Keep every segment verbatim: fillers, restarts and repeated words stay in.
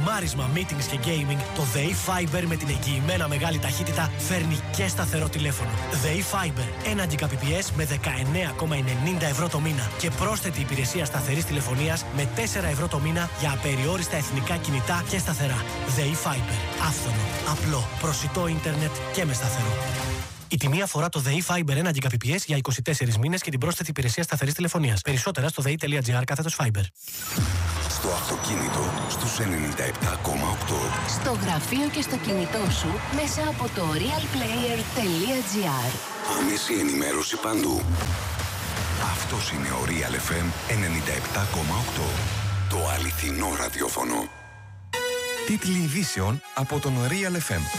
γκριμάρισμα, meetings και gaming, το ΔΕΗ Fiber με την εγγυημένα μεγάλη ταχύτητα φέρνει και σταθερό τηλέφωνο. ΔΕΗ Fiber, ένα Gbps με δεκαεννέα κόμμα ενενήντα ευρώ το μήνα και πρόσθετη υπηρεσία σταθερής τηλεφωνίας με τέσσερα ευρώ το μήνα για απεριόριστα εθνικά κινητά και σταθερά. ΔΕΗ Fiber. Άφθονο, απλό, προσιτό ίντερνετ και με σταθερό. Η τιμή αφορά το ΔΕΗ Fiber ένα Gbps για είκοσι τέσσερις μήνες και την πρόσθετη υπηρεσία σταθερής τηλεφωνίας. Περισσότερα στο δei.gr κάθετος Fiber. Στο αυτοκίνητο στους ενενήντα επτά κόμμα οκτώ. Στο γραφείο και στο κινητό σου μέσα από το realplayer.gr. Άμεση ενημέρωση παντού. Αυτός είναι ο Real εφ εμ ενενήντα επτά κόμμα οκτώ. Το αληθινό ραδιόφωνο. Τίτλοι ειδήσεων από τον Real εφ εμ.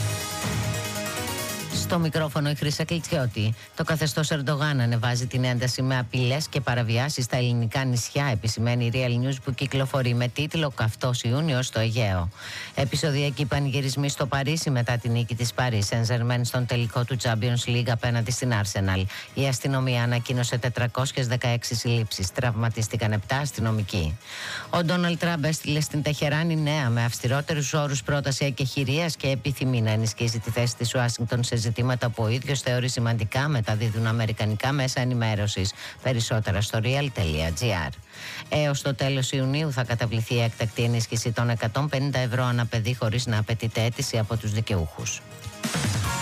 Στο μικρόφωνο η Χρύσα Κλιτσιώτη. Το καθεστώς Ερντογάν ανεβάζει την ένταση με απειλές και παραβιάσεις στα ελληνικά νησιά, επισημαίνει η Real News που κυκλοφορεί με τίτλο «Καυτός Ιούνιος στο Αιγαίο». Επεισοδιακοί πανηγυρισμοί στο Παρίσι μετά την νίκη της Paris Saint-Germain στον τελικό του Champions League απέναντι στην Arsenal. Η αστυνομία ανακοίνωσε τετρακόσιες δεκαέξι συλλήψεις. Τραυματίστηκαν επτά αστυνομικοί. Ο Ντόναλντ Τραμπ έστειλε στην Τεχεράνη νέα με αυστηρότερους όρους πρόταση εκεχηρίας και επιθυμεί να ενισχύσει τη θέση της Ουάσιγκτον σε ζητήματα που ο ίδιος θεωρεί σημαντικά, μεταδίδουν αμερικανικά μέσα ενημέρωσης. Περισσότερα στο real.gr. Έως το τέλος Ιουνίου θα καταβληθεί η έκτακτη ενίσχυση των εκατόν πενήντα ευρώ ανά παιδί χωρίς να απαιτείται αίτηση από τους δικαιούχους.